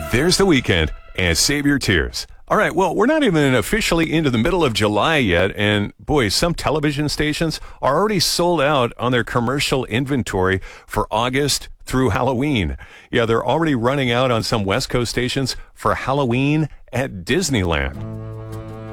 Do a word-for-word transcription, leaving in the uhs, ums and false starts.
There's the weekend, and save your tears. All right, well, we're not even officially into the middle of July yet, and boy, some television stations are already sold out on their commercial inventory for August through Halloween. Yeah, they're already running out on some West Coast stations for Halloween at Disneyland.